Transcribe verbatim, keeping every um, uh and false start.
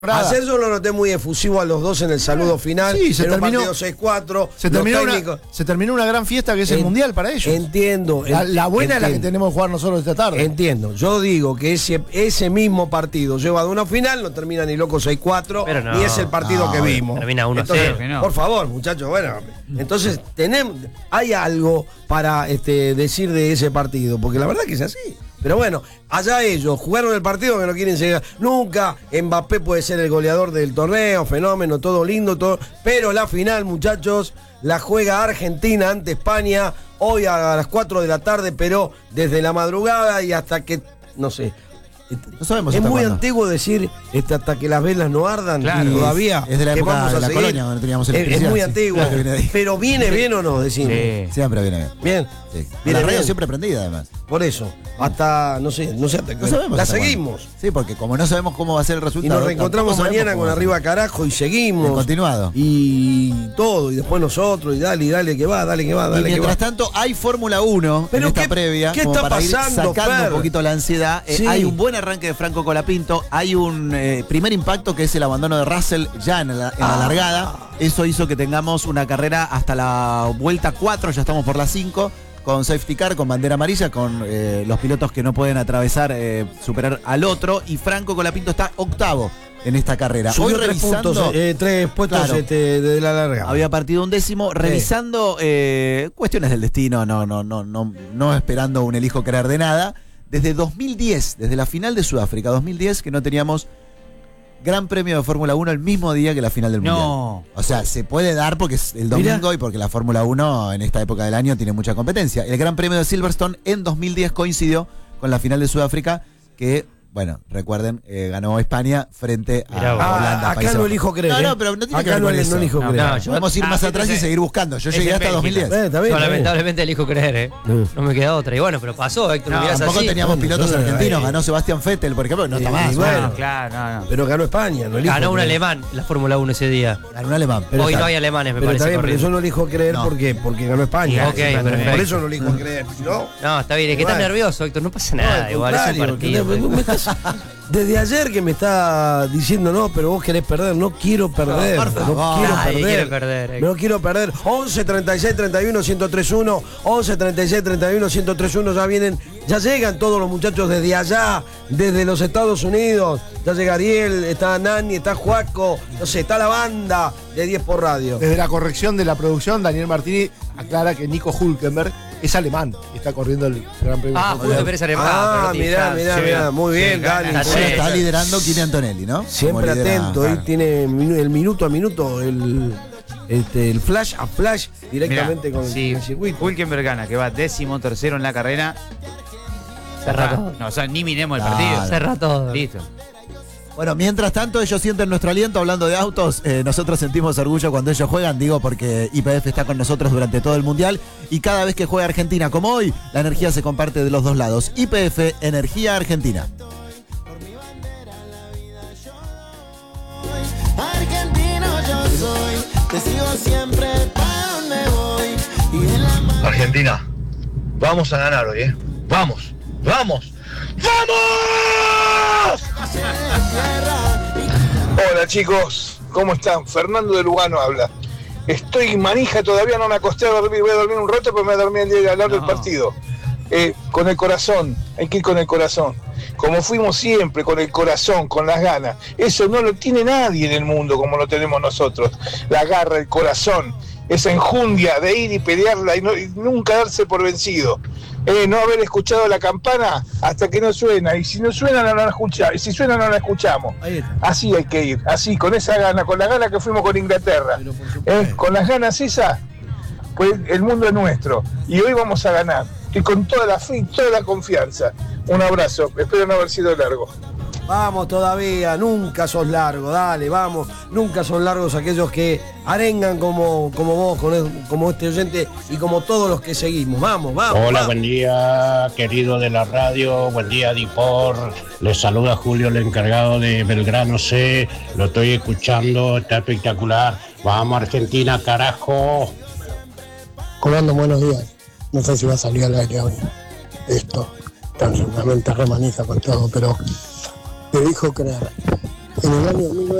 Ayer yo lo noté muy efusivo a los dos en el saludo final. Sí, se en terminó, un partido seis cuatro. Se terminó, una, se terminó una gran fiesta que es el en, Mundial para ellos. Entiendo. La, la buena entiendo. es la que tenemos que jugar nosotros esta tarde. Entiendo. Yo digo que ese, ese mismo partido lleva de una final, no termina ni loco seis cuatro, no, ni es el partido no, que vimos. Termina uno a cero. No. Por favor, muchachos, bueno. Entonces, tenemos, hay algo para este, decir de ese partido, porque la verdad que es así. Pero bueno, allá ellos jugaron el partido que no quieren llegar nunca. Mbappé puede ser el goleador del torneo, fenómeno, todo lindo, todo. Pero la final, muchachos, la juega Argentina ante España hoy a las cuatro de la tarde, pero desde la madrugada y hasta que, no sé. No sabemos es muy cuándo. Antiguo decir este, hasta que las velas no ardan, claro, y todavía es de la que época vamos a de la seguir. colonia cuando teníamos es, es muy antiguo, claro, viene pero viene bien o no, decimos. Sí. Siempre viene bien. Bien. Sí. Viene la radio bien. siempre prendida además. Por eso, hasta, no sé, no sé hasta que no sabemos la hasta seguimos. Cuándo. Sí, porque como no sabemos cómo va a ser el resultado. Y nos reencontramos mañana con Arriba Carajo y seguimos. En continuado. Y todo, y después nosotros, y dale, y dale que va, dale que va, dale y mientras que va. tanto, hay Fórmula uno en esta qué, previa. ¿Qué como está para pasando, ir sacando Fer? un poquito la ansiedad. Sí. Eh, hay un buen arranque de Franco Colapinto. Hay un eh, primer impacto que es el abandono de Russell ya en la, en la ah. largada. Eso hizo que tengamos una carrera hasta la vuelta cuatro, ya estamos por la cinco. Con safety car, con bandera amarilla, con eh, los pilotos que no pueden atravesar, eh, superar al otro. Y Franco Colapinto está octavo en esta carrera. Subió Hoy tres revisando, puntos, eh, tres puestos claro, este, de la larga. Había partido un décimo, revisando eh, cuestiones del destino, no, no, no, no, no esperando un elijo querer de nada. Desde dos mil diez, desde la final de Sudáfrica, dos mil diez, que no teníamos Gran Premio de Fórmula uno el mismo día que la final del no. Mundial. O sea, se puede dar porque es el domingo. Mirá. Y porque la Fórmula uno en esta época del año tiene mucha competencia. El Gran Premio de Silverstone en dos mil diez coincidió con la final de Sudáfrica que, bueno, recuerden, eh, ganó España frente a Mirá, Holanda. Ah, acá no elijo creer. No, no, pero no tiene acá que ver no, con eso. no elijo no, creer. No, yo, Podemos ir ah, más atrás y seguir buscando. Yo llegué hasta dos mil diez. Eh, está bien, yo está lamentablemente elijo creer, ¿eh? No, no me queda otra. Y bueno, pero pasó, Héctor. No, tampoco así. Teníamos no, pilotos no, no, argentinos. no, ganó Sebastián Vettel, por ejemplo. No está eh, más. Bueno, bueno. claro, no, no. Pero ganó España. No elijo ganó un creer. alemán en la Fórmula uno ese día. Ganó un alemán. Pero hoy está, no hay alemanes, me pero parece. Está bien, pero yo no elijo creer no. porque, porque ganó España. Sí, okay, por eso no elijo creer. ¿No? No, está bien. Es que estás nervioso, Héctor. No pasa nada. No, igual es un partido. Me, me estás, desde ayer que me está diciendo no, pero vos querés perder. No quiero perder. No, no quiero Nadie perder. quiere perder. No quiero perder. once, treinta y seis, treinta y uno, ciento tres uno. once, treinta y seis, treinta y uno, ciento tres uno. Ya vienen, ya llegan todos los muchachos desde allá, desde los Estados Unidos. Ya llega Ariel, está Nani, está Juaco, no sé, está la banda de diez por radio. Desde la corrección de la producción, Daniel Martini aclara que Nico Hülkenberg es alemán y está corriendo el Gran Premio. Ah, Hülkenberg es alemán. Ah, mirá, mirá, sí, mirá. Muy bien, sí, Dani. Bueno, está liderando Kimi Antonelli, ¿no? Siempre atento, ahí tiene el minuto a minuto, el, este, el flash a flash directamente Mirá, con sí, el circuito. Hülkenberg gana, que va décimo tercero en la carrera. Cerra todo. No, o sea, ni miremos el claro. partido. Cerra todo. Listo. Bueno, mientras tanto ellos sienten nuestro aliento hablando de autos, eh, nosotros sentimos orgullo cuando ellos juegan, digo porque Y P F está con nosotros durante todo el Mundial y cada vez que juega Argentina como hoy, la energía se comparte de los dos lados. Y P F, Energía Argentina. Argentino yo soy, te sigo siempre para donde voy. Y en la mano... Argentina, vamos a ganar hoy, ¿eh? Vamos, vamos, ¡vamos! Hola chicos, ¿cómo están? Fernando de Lugano habla. Estoy manija, todavía no me acosté a dormir, voy a dormir un rato, pero me voy a dormir el día de hablar no. del partido. Eh, con el corazón, hay que ir con el corazón. Como fuimos siempre, con el corazón, con las ganas. Eso no lo tiene nadie en el mundo como lo tenemos nosotros. La garra, el corazón, esa enjundia de ir y pelearla y, no, y nunca darse por vencido. Eh, no haber escuchado la campana hasta que no suena, y si no suena no la escuchamos, y si suena no la escuchamos. Así hay que ir, así, con esa gana, con la gana que fuimos con Inglaterra, eh, con las ganas esas, pues el mundo es nuestro, y hoy vamos a ganar, y con toda la fe y toda la confianza. Un abrazo, espero no haber sido largo. Vamos todavía, nunca sos largo, dale, vamos. Nunca son largos aquellos que arengan como, como vos, como este oyente y como todos los que seguimos. Vamos, vamos. Hola, vamos. Buen día, querido de la radio, buen día, Dipor. Les saluda Julio, el encargado de Belgrano C. Lo estoy escuchando, está espectacular. Vamos, Argentina, carajo. Comando, buenos días. No sé si va a salir al aire hoy esto. Realmente remaniza con todo, pero te dijo creer. en el año mil novecientos